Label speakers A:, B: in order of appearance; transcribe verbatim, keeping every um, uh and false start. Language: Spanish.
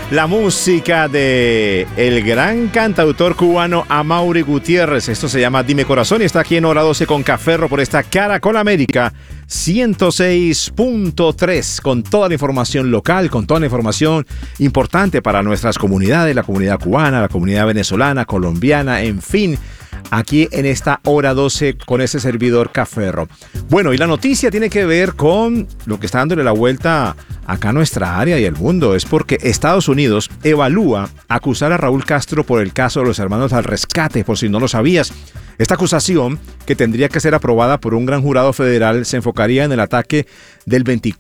A: La música de el gran cantautor cubano Amaury Gutiérrez. Esto se llama Dime Corazón y está aquí en Hora doce con Cafferro por esta Caracol América ciento seis punto tres, con toda la información local, con toda la información importante para nuestras comunidades, la comunidad cubana, la comunidad venezolana, colombiana, en fin, aquí en esta Hora doce con ese servidor Cafferro. Bueno, y la noticia tiene que ver con lo que está dándole la vuelta acá a nuestra área y el mundo. Es porque Estados Unidos evalúa acusar a Raúl Castro por el caso de los hermanos al rescate, por si no lo sabías. Esta acusación, que tendría que ser aprobada por un gran jurado federal, se enfocaría en el ataque del veinticuatro